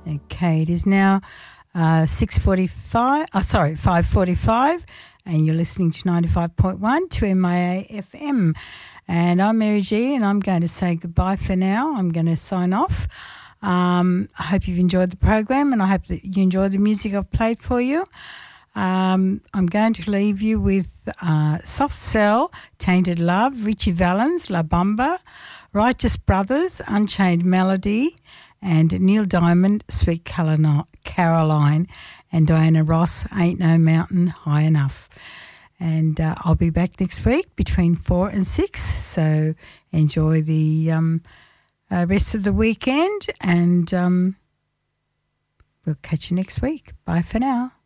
Okay, it is now 5:45, and you're listening to 95.1 to MIA FM. And I'm Mary G, and I'm going to say goodbye for now. I'm going to sign off. I hope you've enjoyed the program, and I hope that you enjoy the music I've played for you. I'm going to leave you with Soft Cell, Tainted Love, Richie Valens, La Bamba, Righteous Brothers, Unchained Melody, and Neil Diamond, Sweet Caroline, and Diana Ross, Ain't No Mountain High Enough. And I'll be back next week between 4 and 6, so enjoy the rest of the weekend, and we'll catch you next week. Bye for now.